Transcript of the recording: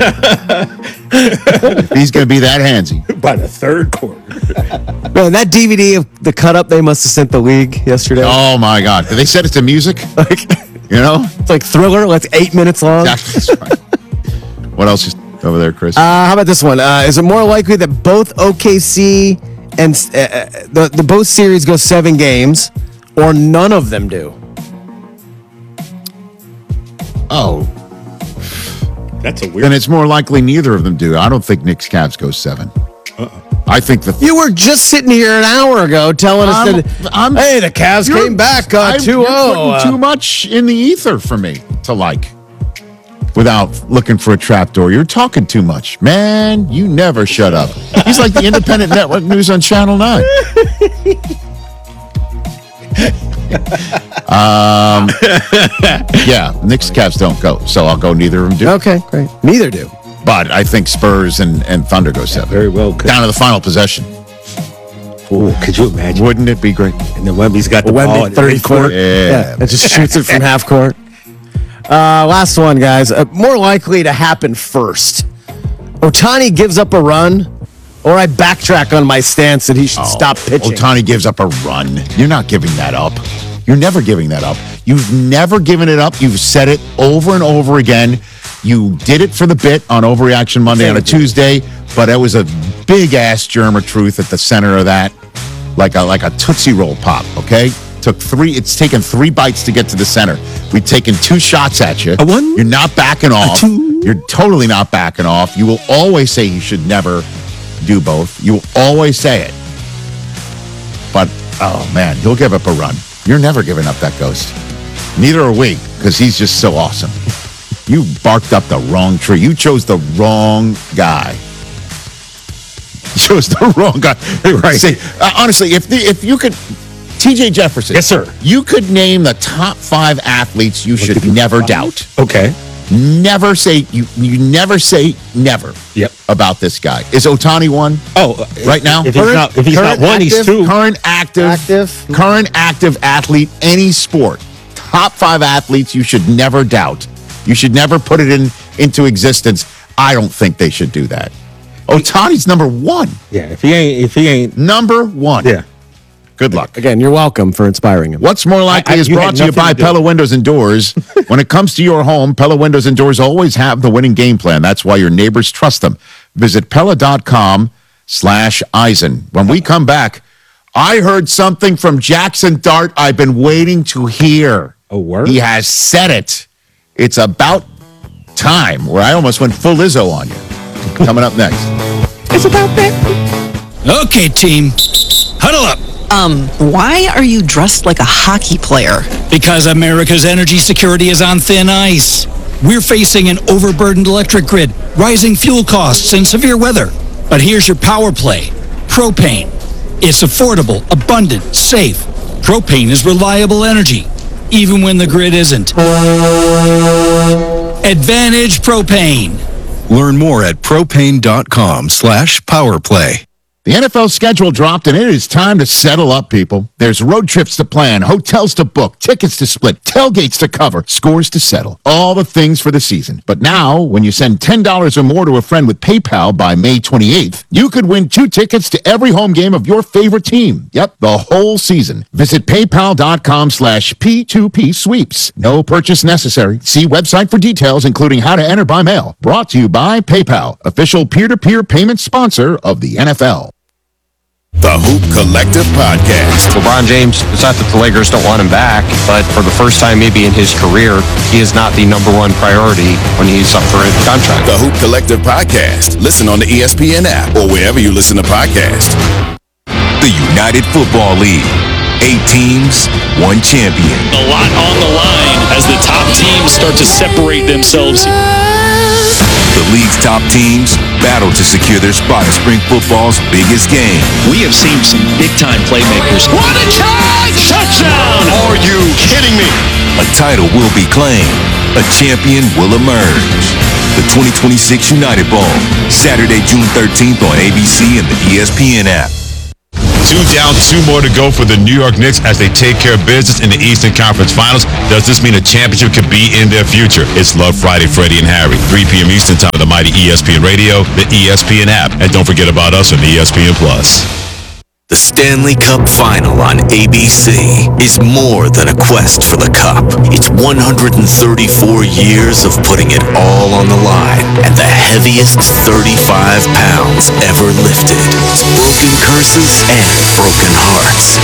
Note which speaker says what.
Speaker 1: If he's going to be that handsy.
Speaker 2: By the third quarter.
Speaker 3: Man, that DVD of the cut-up they must have sent the league yesterday.
Speaker 1: Oh, my God. Did they set it to music?
Speaker 3: It's like Thriller. It's 8 minutes long.
Speaker 1: Exactly. That's right. What else is over there, Chris?
Speaker 3: How about this one? Is it more likely that both OKC and the both series go 7 games, or none of them do?
Speaker 1: Oh.
Speaker 2: That's a weird.
Speaker 1: Then it's more likely neither of them do. I don't think Knicks Cavs go 7. I think
Speaker 3: You were just sitting here an hour ago telling us that, hey, the Cavs came back 2-0.
Speaker 1: You're putting too much in the ether for me to like. Without looking for a trapdoor. You're talking too much. Man, you never shut up. He's like the independent network news on Channel 9. Yeah, Knicks Cavs don't go. So I'll go neither of them do.
Speaker 3: Okay, great. Neither do.
Speaker 1: But I think Spurs and Thunder go 7.
Speaker 2: Very well.
Speaker 1: Down to the final possession.
Speaker 2: Oh, could you imagine?
Speaker 1: Wouldn't it be great?
Speaker 2: And then Wemby's got the ball at
Speaker 3: 30 court.
Speaker 1: Yeah.
Speaker 3: It just shoots it from half court. Last one, guys. More likely to happen first. Ohtani gives up a run, or I backtrack on my stance that he should stop pitching.
Speaker 1: Ohtani gives up a run. You're not giving that up. You're never giving that up. You've never given it up. You've said it over and over again. You did it for the bit on Overreaction Monday on a Tuesday, but it was a big-ass germ of truth at the center of that, like a Tootsie Roll pop, okay? It's taken 3 bites to get to the center. We've taken 2 shots at you.
Speaker 2: A one?
Speaker 1: You're not backing off.
Speaker 2: A two?
Speaker 1: You're totally not backing off. You will always say you should never do both. You will always say it. But, oh, man, he'll give up a run. You're never giving up that ghost. Neither are we, because he's just so awesome. You barked up the wrong tree. You chose the wrong guy. You chose the wrong guy. Right. Say, honestly, if you could... TJ Jefferson.
Speaker 2: Yes, sir.
Speaker 1: You could name the top 5 athletes you should never doubt.
Speaker 2: Okay.
Speaker 1: Never say you never say never.
Speaker 2: Yep.
Speaker 1: About this guy. Is Ohtani one?
Speaker 2: Oh,
Speaker 1: right now.
Speaker 2: If he's not one, he's 2.
Speaker 1: Current active athlete, any sport. Top 5 athletes you should never doubt. You should never put it into existence. I don't think they should do that. Ohtani's number 1.
Speaker 2: Yeah. If he ain't
Speaker 1: number 1.
Speaker 2: Yeah.
Speaker 1: Good luck.
Speaker 3: Again, you're welcome for inspiring him.
Speaker 1: What's more likely is brought to you by Pella Windows and Doors. When it comes to your home, Pella Windows and Doors always have the winning game plan. That's why your neighbors trust them. Visit Pella.com/Eisen. When we come back, I heard something from Jackson Dart I've been waiting to hear.
Speaker 2: A word?
Speaker 1: He has said it. It's about time, where I almost went full Lizzo on you. Coming up next.
Speaker 2: It's about that.
Speaker 4: Okay, team. Huddle up.
Speaker 5: Why are you dressed like a hockey player?
Speaker 4: Because America's energy security is on thin ice. We're facing an overburdened electric grid, rising fuel costs, and severe weather. But here's your power play. Propane. It's affordable, abundant, safe. Propane is reliable energy, even when the grid isn't. Advantage Propane.
Speaker 6: Learn more at propane.com/powerplay.
Speaker 1: The NFL schedule dropped, and it is time to settle up, people. There's road trips to plan, hotels to book, tickets to split, tailgates to cover, scores to settle. All the things for the season. But now, when you send $10 or more to a friend with PayPal by May 28th, you could win 2 tickets to every home game of your favorite team. Yep, the whole season. Visit paypal.com/P2P sweeps. No purchase necessary. See website for details, including how to enter by mail. Brought to you by PayPal, official peer-to-peer payment sponsor of the NFL.
Speaker 7: The Hoop Collective Podcast.
Speaker 8: LeBron James, it's not that the Lakers don't want him back, but for the first time maybe in his career, he is not the number 1 priority when he's up for a contract.
Speaker 7: The Hoop Collective Podcast. Listen on the ESPN app or wherever you listen to podcasts. The United Football League. 8 teams, 1 champion.
Speaker 9: A lot on the line as the top teams start to separate themselves.
Speaker 7: The league's top teams battle to secure their spot in spring football's biggest game.
Speaker 9: We have seen some big-time playmakers. What a charge! Touchdown! Are you kidding me?
Speaker 7: A title will be claimed. A champion will emerge. The 2026 United Bowl, Saturday, June 13th on ABC and the ESPN app.
Speaker 6: 2 down, 2 more to go for the New York Knicks as they take care of business in the Eastern Conference Finals. Does this mean a championship could be in their future? It's Love Friday, Freddie and Harry. 3 p.m. Eastern Time on the mighty ESPN Radio, the ESPN app. And don't forget about us on ESPN+.
Speaker 10: The Stanley Cup Final on ABC is more than a quest for the cup. It's 134 years of putting it all on the line and the heaviest 35 pounds ever lifted. Broken curses and broken hearts.